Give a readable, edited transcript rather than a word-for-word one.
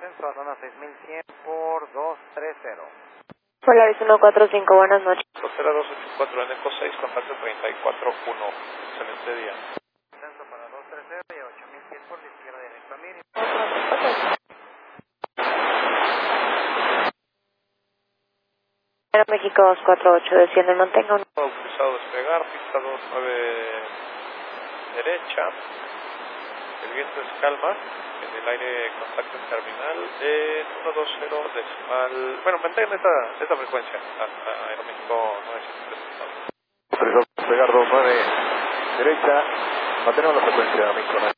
descenso a zona 6100 por 230. Polaris 145, buenas noches. Costera 284 en Eco 6, contacto 341. Excelente día. Descenso para 230 y a 8000 pies por la izquierda directo a mínimo. Aero México 248, desciende, mantenga un... Autorizado despegar, pista 29 derecha. El viento es calma. En el aire contacto en terminal en 120 decimal. Bueno, mantengan esta frecuencia hasta Aeroméxico 973. Despegar 29 derecha, mantenemos la frecuencia, México 973.